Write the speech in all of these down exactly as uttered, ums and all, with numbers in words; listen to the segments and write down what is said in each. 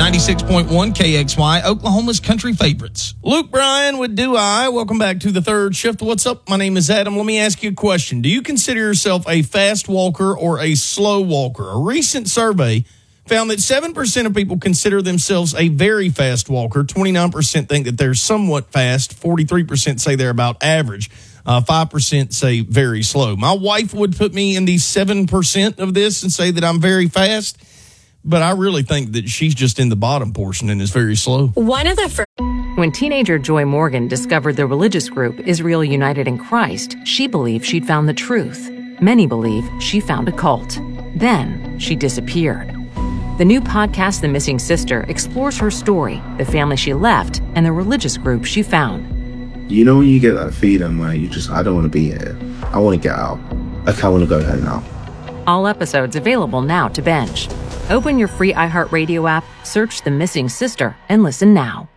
ninety-six point one K X Y, Oklahoma's country favorites. Luke Bryan with Do I. Welcome back to the third shift. What's up? My name is Adam. Let me ask you a question. Do you consider yourself a fast walker or a slow walker? A recent survey found that seven percent of people consider themselves a very fast walker. twenty-nine percent think that they're somewhat fast. forty-three percent say they're about average. Uh, five percent say very slow. My wife would put me in the seven percent of this and say that I'm very fast, but I really think that she's just in the bottom portion and is very slow. One of the first. When teenager Joy Morgan discovered the religious group Israel United in Christ, she believed she'd found the truth. Many believe she found a cult. Then she disappeared. The new podcast, The Missing Sister, explores her story, the family she left, and the religious group she found. You know when you get that feeling where you just, I don't want to be here. I want to get out. Like, I want to go home now. All episodes available now to binge. Open your free iHeartRadio app, search The Missing Sister, and listen now.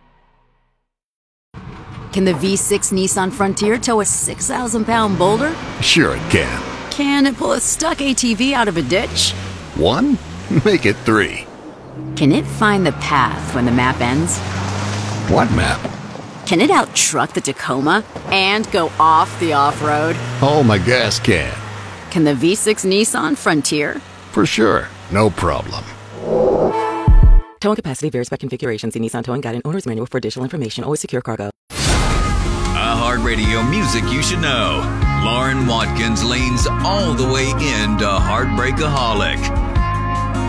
Can the V six Nissan Frontier tow a six thousand pound boulder? Sure it can. Can it pull a stuck A T V out of a ditch? One? Make it three. Can it find the path when the map ends? What map? Can it out-truck the Tacoma and go off the off-road? Oh, my gas can. Can the V six Nissan Frontier? For sure. No problem. Towing capacity varies by configuration. See Nissan Towing Guide and Owner's Manual for additional information. Always secure cargo. iHeartRadio music you should know. Lauren Watkins leans all the way into Heartbreakaholic.